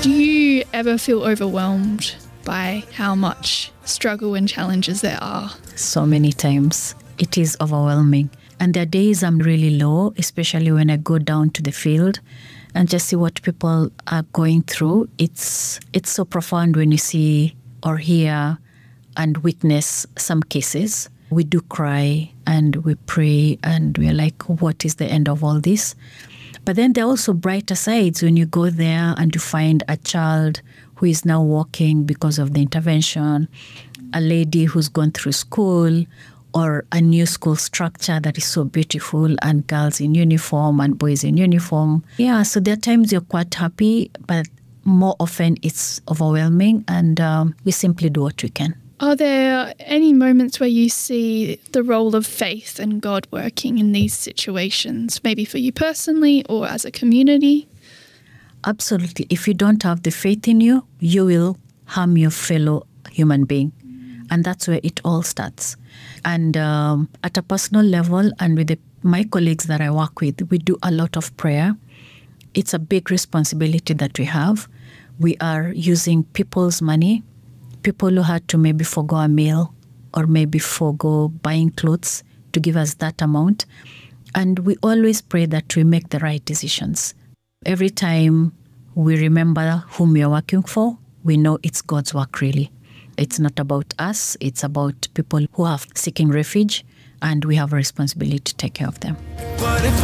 Do you ever feel overwhelmed by how much struggle and challenges there are? So many times. It is overwhelming. And there are days I'm really low, especially when I go down to the field and just see what people are going through. It's so profound when you see or hear and witness some cases. We do cry and we pray and we're like, what is the end of all this? But then there are also brighter sides when you go there and you find a child who is now walking because of the intervention, a lady who's gone through school, or a new school structure that is so beautiful, and girls in uniform and boys in uniform. Yeah, so there are times you're quite happy, but more often it's overwhelming, and we simply do what we can. Are there any moments where you see the role of faith and God working in these situations, maybe for you personally or as a community? Absolutely. If you don't have the faith in you, you will harm your fellow human being. And that's where it all starts. And at a personal level and with my colleagues that I work with, we do a lot of prayer. It's a big responsibility that we have. We are using people's money, people who had to maybe forgo a meal or maybe forgo buying clothes to give us that amount. And we always pray that we make the right decisions. Every time we remember whom we are working for, we know it's God's work really. It's not about us, it's about people who are seeking refuge, and we have a responsibility to take care of them.